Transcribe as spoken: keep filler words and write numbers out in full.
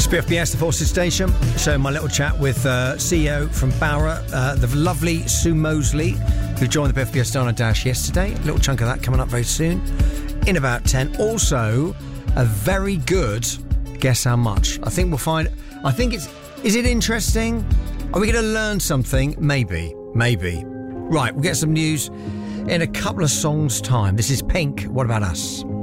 B F B S, the Forces Station. So my little chat with uh, C E O from Bowra, uh, the lovely Sue Mosley, who joined the B F B S Dana Dash yesterday. A little chunk of that coming up very soon, in about ten. Also, a very good Guess How Much. I think we'll find... I think it's... Is it interesting? Are we going to learn something? Maybe. Maybe. Right, we'll get some news in a couple of songs' time. This is Pink. What About Us?